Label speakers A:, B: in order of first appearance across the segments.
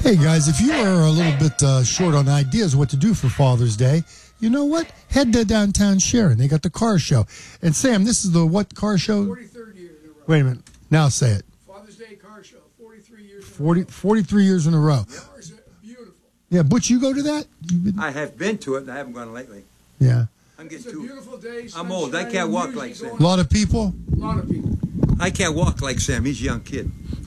A: Hey, guys, if you are a little bit short on ideas what to do for Father's Day, you know what? Head to downtown Sharon. They got the car show. And, Sam, this is the what car show?
B: 43rd year in a row.
A: Wait a minute. Now say it.
B: Father's Day car show, 43 years in a row.
A: 43 years in a row.
B: Cars are beautiful.
A: Yeah, Butch, you go to that?
C: I have been to it, and I haven't gone lately.
A: Yeah.
C: I'm
B: It's
C: getting
B: a
C: too.
B: beautiful day.
C: I'm old. I
B: sunshine,
C: can't walk
B: music
C: like Sam.
A: A lot of people?
B: A lot of people.
C: I can't walk like Sam. He's a young kid.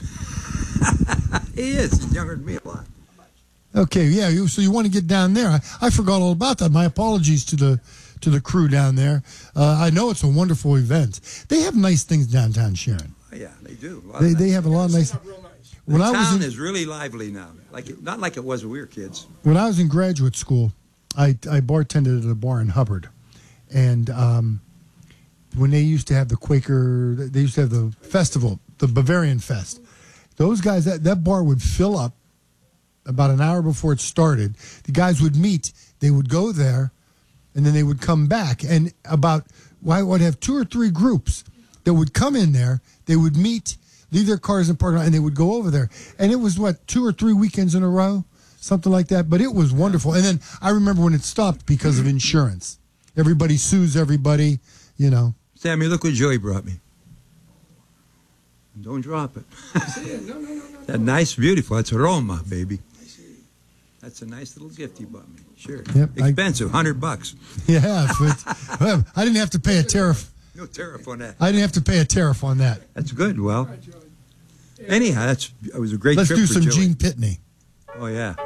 C: He is. He's younger than me a lot.
A: Okay, yeah. So you want to get down there? I forgot all about that. My apologies to the crew down there. I know it's a wonderful event. They have nice things downtown Sharon.
C: Oh, yeah, they do.
A: They have a lot of nice.
B: Set up real nice.
A: When
C: The
A: I was
C: town
A: in,
C: is really lively now. Not like it was when we were kids.
A: when I was in graduate school, I bartended at a bar in Hubbard, and when they used to have the Quaker, they used to have the festival, the Bavarian Fest. Those guys, that bar would fill up about an hour before it started. The guys would meet. They would go there, and then they would come back. And I would have 2 or 3 groups that would come in there. They would meet, leave their cars in the parking lot, and they would go over there. And it was, 2 or 3 weekends in a row, something like that. But it was wonderful. And then I remember when it stopped because of insurance. Everybody sues everybody, you know.
C: Sammy, look what Joey brought me. Don't drop it.
B: No.
C: That nice, beautiful. That's Roma, baby. That's a nice little gift you bought me. Sure.
A: Yep,
C: Expensive, $100.
A: Yeah, but I didn't have to pay a tariff.
C: No tariff on that.
A: I didn't have to pay a tariff on that.
C: That's good. Well,
B: All right, Joey.
C: anyhow, it was a great
A: Let's
C: trip
A: do
C: for
A: some
C: Joey.
A: Gene Pitney.
C: Oh, yeah.